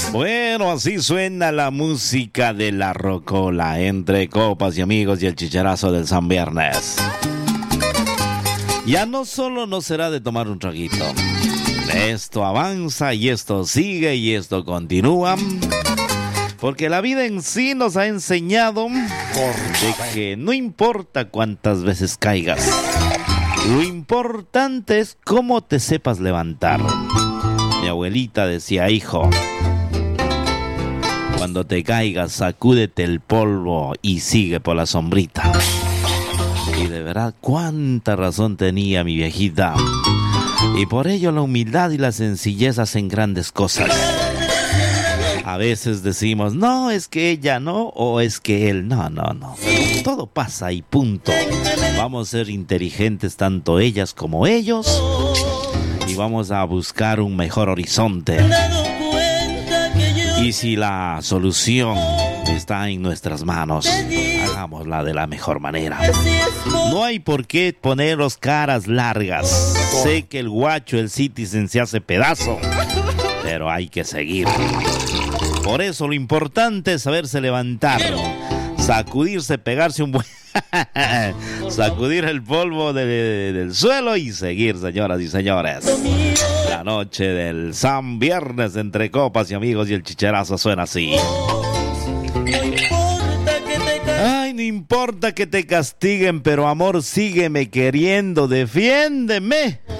Bueno, así suena la música de la rocola entre copas y amigos y el chicharazo del San Viernes. Ya no solo no será de tomar un traguito. Esto avanza y esto sigue y esto continúa. Porque la vida en sí nos ha enseñado de que no importa cuántas veces caigas, lo importante es cómo te sepas levantar. Mi abuelita decía, hijo, cuando te caigas, sacúdete el polvo y sigue por la sombrita. Y de verdad, cuánta razón tenía mi viejita. Y por ello la humildad y la sencillez hacen grandes cosas. A veces decimos, no, es que ella no, o es que él. No. Pero todo pasa y punto. Vamos a ser inteligentes tanto ellas como ellos. Y vamos a buscar un mejor horizonte. Y si la solución está en nuestras manos, hagámosla de la mejor manera. No hay por qué poneros caras largas. Sé que el guacho, el citizen se hace pedazo, pero hay que seguir. Por eso lo importante es saberse levantar, sacudirse, pegarse un buen... sacudir el polvo del suelo y seguir, señoras y señores. La noche del San Viernes entre copas y amigos y el chicharazo suena así. Ay, no importa que te castiguen, pero amor, sígueme queriendo, defiéndeme.